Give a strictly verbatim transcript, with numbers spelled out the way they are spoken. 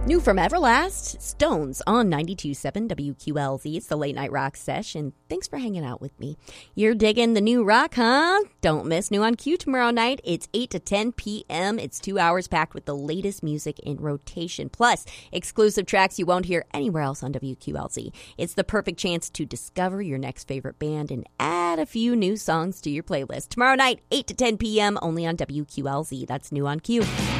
New from Everlast, Stones on ninety-two point seven W Q L Z. It's the Late Night Rock Sesh, and thanks for hanging out with me. You're digging the new rock, huh? Don't miss New on Q tomorrow night. It's eight to ten p.m. It's two hours packed with the latest music in rotation, plus exclusive tracks you won't hear anywhere else on W Q L Z. It's the perfect chance to discover your next favorite band and add a few new songs to your playlist. Tomorrow night, eight to ten p.m., only on W Q L Z. That's New on Q.